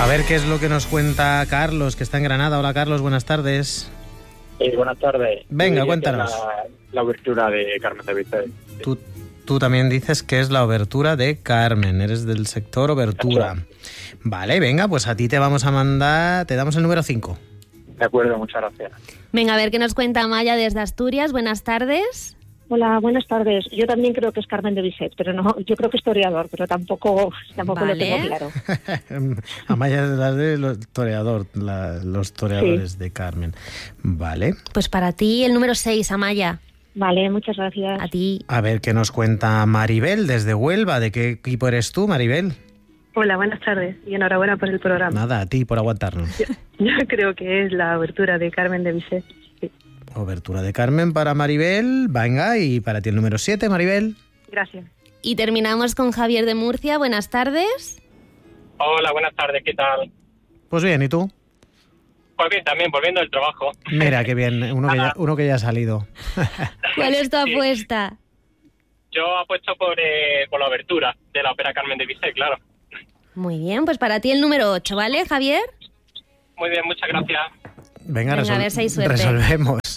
A ver qué es lo que nos cuenta Carlos, que está en Granada. Hola Carlos, buenas tardes. Buenas tardes. Venga, cuéntanos. La obertura de Carmen de Bizet. Tú también dices que es la obertura de Carmen, eres del sector obertura. Vale, venga, pues a ti te vamos a mandar, te damos el número 5. De acuerdo, muchas gracias. Venga, a ver qué nos cuenta Amaya desde Asturias. Buenas tardes. Hola, buenas tardes. Yo también creo que es Carmen de Bizet, pero no, yo creo que es toreador, pero tampoco Vale. lo tengo claro. Amaya es la de los toreadores de Carmen. Vale. Pues para ti el número 6, Amaya. Vale, muchas gracias. A ti. A ver qué nos cuenta Maribel desde Huelva. ¿De qué equipo eres tú, Maribel? Hola, buenas tardes y enhorabuena por el programa. Nada, a ti por aguantarnos. Yo creo que es la obertura de Carmen de Bizet. Sí. Obertura de Carmen para Maribel. Venga, y para ti el número 7, Maribel. Gracias. Y terminamos con Javier de Murcia. Buenas tardes. Hola, buenas tardes, ¿qué tal? Pues bien, ¿y tú? Pues bien, también volviendo del trabajo. Mira, qué bien, uno que ya ha salido. ¿Cuál es tu apuesta? Yo apuesto por la obertura de la ópera Carmen de Bizet, claro. Muy bien, pues para ti el número 8, ¿vale, Javier? Muy bien, muchas gracias. Venga, Venga, a ver si hay suerte. resolvemos.